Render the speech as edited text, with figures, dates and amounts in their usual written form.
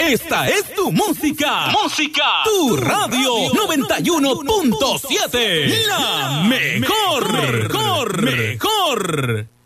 Esta es tu música. Música. Tu radio 91.7. La mejor. Mejor.